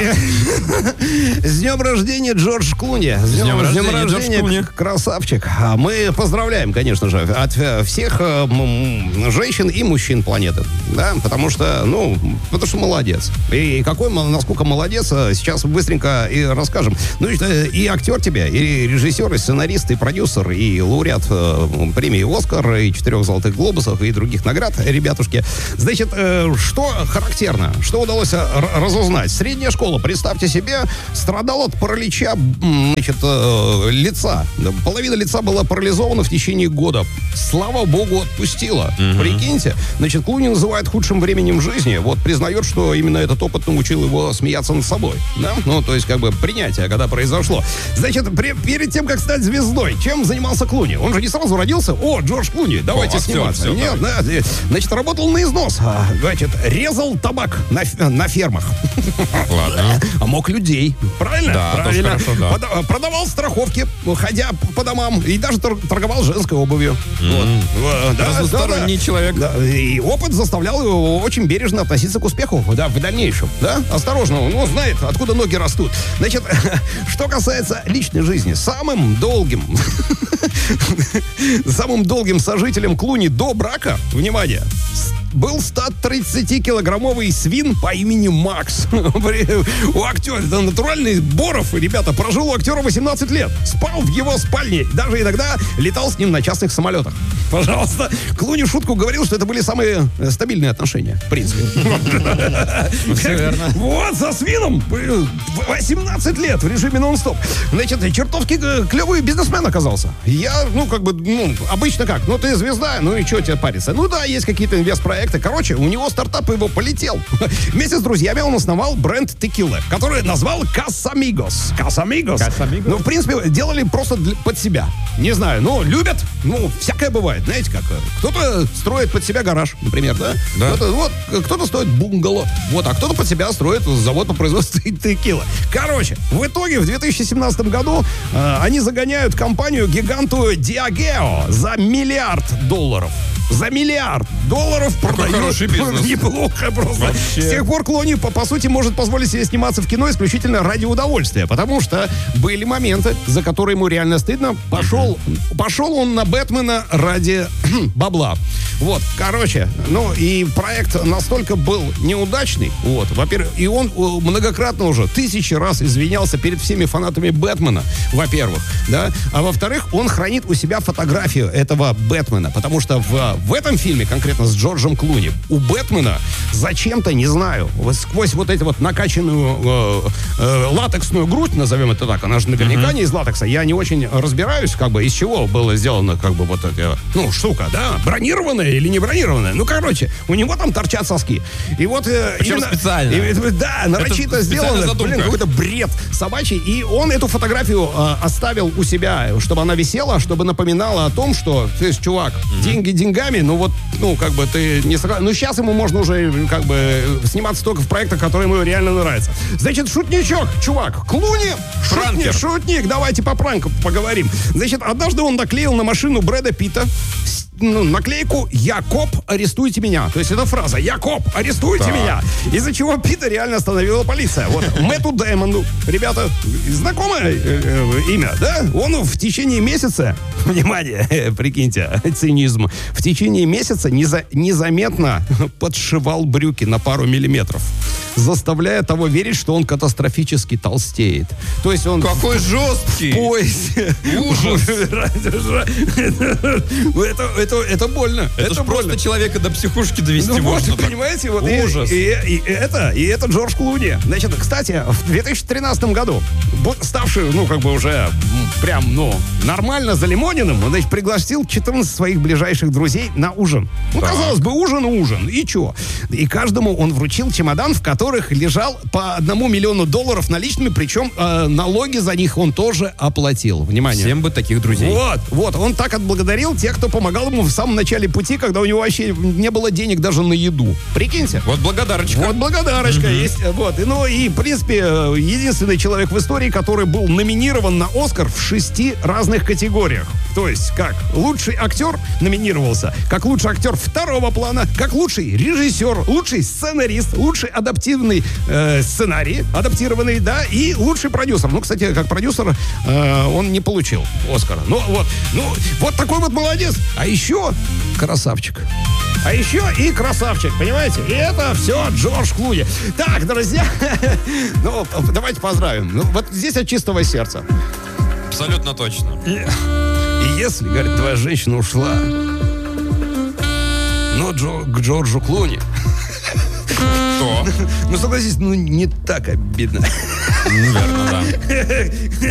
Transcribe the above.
С днем рождения, Джордж Клуни. С днем рождения, Джордж Клуни. Красавчик. Мы поздравляем, конечно же, от всех женщин и мужчин планеты. Да, потому что молодец. И насколько молодец, сейчас быстренько и расскажем. Ну, и актер тебе, и режиссер, и сценарист, и продюсер, и лауреат премии «Оскар», и 4 «Золотых глобусов», и других наград, ребятушки. Значит, что характерно, что удалось разузнать. Средняя школа, представьте себе, страдала от паралича, лица. Половина лица была парализована в течение года. Слава богу, отпустила. Прикиньте. Значит, Клуни называет худшим временем жизни. Вот признает, что именно этот опыт научил его смеяться над собой. Да? Ну, то есть, принятие, когда произошло. Значит, перед тем, как стать звездой, чем занимался Клуни? Он же не сразу родился. Джордж Клуни, давайте сниматься. Нет, да. Значит, работал на износ. Значит, резал табак на фермах. Ладно. А мог людей. Правильно? Да, правильно. Тоже хорошо, да. Продавал страховки, ходя по домам. И даже торговал женской обувью. Разносторонний человек. Да. И опыт заставлял его очень бережно относиться к успеху в дальнейшем. Да? Осторожно, он знает, откуда ноги растут. Значит, что касается личной жизни, самым долгим сожителем Клуни до брака, внимание, был 130-килограммовый свин по имени Макс. У актера, это натуральный Боров, ребята, прожил у актера 18 лет. Спал в его спальне, даже иногда летал с ним на частных самолетах. Пожалуйста. Клуни шутку говорил, что это были самые стабильные отношения, в принципе. Все верно. Вот, со свином 18 лет в режиме нон-стоп. Значит, чертовски клевый бизнесмен оказался. Я, обычно как? Ты звезда, и что тебе париться? Есть какие-то инвестпроекты. Короче, у него стартап его полетел. Вместе с друзьями он основал бренд текилы, который назвал Casamigos. В принципе, делали просто под себя. Не знаю, любят, всякое бывает. Знаете как? Кто-то строит под себя гараж, например, да? Кто-то строит бунгало. А кто-то под себя строит завод по производству текилы. Короче, в итоге в 2017 году они загоняют компанию-гиганту Diageo за $1 миллиард. За $1 миллиард продают. Хороший бизнес. Неплохо просто. Вообще. С тех пор Клуни, по сути, может позволить себе сниматься в кино исключительно ради удовольствия. Потому что были моменты, за которые ему реально стыдно. Пошел он на Бэтмена ради бабла. Короче, и проект настолько был неудачный, во-первых, и он многократно уже 1000 раз извинялся перед всеми фанатами Бэтмена, во-первых, да, а во-вторых, он хранит у себя фотографию этого Бэтмена, потому что в этом фильме, конкретно с Джорджем Клуни, у Бэтмена зачем-то, не знаю, сквозь накачанную латексную грудь, назовем это так, она же наверняка не из латекса, я не очень разбираюсь, из чего было сделано, штука, да, бронированная или не бронированная. У него там торчат соски. И причем специально. Да, нарочито сделано. Какой-то бред собачий. И он эту фотографию оставил у себя, чтобы она висела, чтобы напоминала о том, что, ты есть, чувак, деньги деньгами, ты не согласен. Сейчас ему можно уже, сниматься только в проектах, которые ему реально нравятся. Значит, шутничок, чувак. Клуни, шутник. Давайте по пранку поговорим. Значит, однажды он наклеил на машину Брэда Питта наклейку «Якоб, арестуйте меня». То есть это фраза «Якоб, арестуйте меня». Из-за чего Питта реально остановила полиция. Мэтту Дэймону, ребята, знакомое имя, да? Он в течение месяца, внимание, прикиньте, цинизм, в течение месяца незаметно подшивал брюки на пару миллиметров, заставляя того верить, что он катастрофически толстеет. То есть он... Какой жесткий! В поясе. Ужас! Это больно. Это ж просто человека до психушки довести можно. Понимаете? Ужас. И это Джордж Клуни. Значит, кстати, в 2013 году, ставший, уже прям, нормально залимоненным, он, пригласил 14 своих ближайших друзей на ужин. Казалось бы, ужин. И чё? И каждому он вручил чемодан, в которых лежал по $1 миллиону наличными, причем налоги за них он тоже оплатил. Внимание. Всем бы таких друзей. Он так отблагодарил тех, кто помогал ему в самом начале пути, когда у него вообще не было денег даже на еду. Прикиньте. Благодарочка. Есть. И, в принципе, единственный человек в истории, который был номинирован на Оскар в 6 разных категориях. То есть, как лучший актер номинировался, как лучший актер второго плана, как лучший режиссер, лучший сценарист, лучший адаптивный сценарий, адаптированный, да, и лучший продюсер. Ну, кстати, как продюсер он не получил Оскара. Вот такой вот молодец. А еще красавчик. А еще и красавчик, понимаете? И это все Джордж Клуни. Так, друзья, ну, давайте поздравим. Ну, вот здесь от чистого сердца. Абсолютно точно. И если, говорит, твоя женщина ушла, к Джорджу Клуни, то? Ну, согласись, не так обидно. Верно, да.